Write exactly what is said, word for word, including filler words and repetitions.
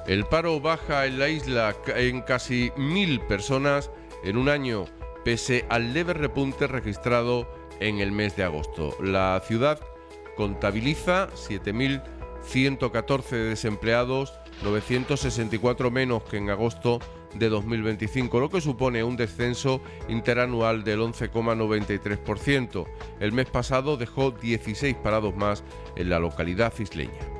El paro baja en la isla en casi mil personas en un año, pese al leve repunte registrado en el mes de agosto. La ciudad contabiliza siete mil ciento catorce desempleados, novecientos sesenta y cuatro menos que en agosto de dos mil veinticinco, lo que supone un descenso interanual del once coma noventa y tres por ciento. El mes pasado dejó dieciséis parados más en la localidad isleña.